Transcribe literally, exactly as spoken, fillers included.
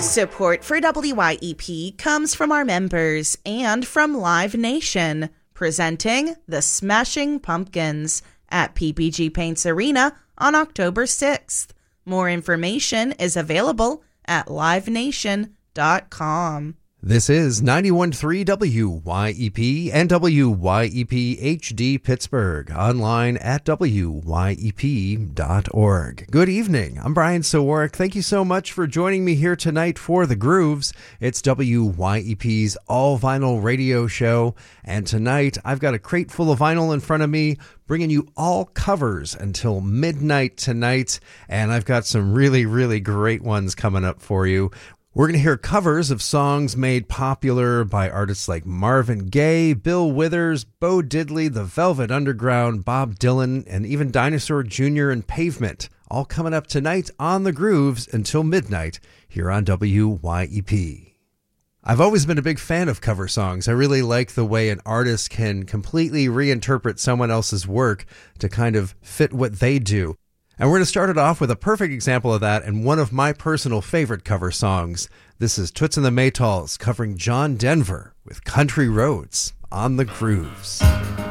Support for W Y E P comes from our members and from Live Nation, presenting the Smashing Pumpkins at P P G Paints Arena on October sixth. More information is available at live nation dot com. This is ninety-one point three W Y E P and W Y E P H D Pittsburgh, online at W Y E P dot org. Good evening. I'm Brian Sawarek. Thank you so much for joining me here tonight for The Grooves. It's W Y E P's all-vinyl radio show, and tonight I've got a crate full of vinyl in front of me, bringing you all covers until midnight tonight, and I've got some really, really great ones coming up for you. We're going to hear covers of songs made popular by artists like Marvin Gaye, Bill Withers, Bo Diddley, The Velvet Underground, Bob Dylan, and even Dinosaur Junior and Pavement. All coming up tonight on The Grooves until midnight here on W Y E P. I've always been a big fan of cover songs. I really like the way an artist can completely reinterpret someone else's work to kind of fit what they do. And we're going to start it off with a perfect example of that and one of my personal favorite cover songs. This is Toots and the Maytals covering John Denver with Country Roads on The Grooves.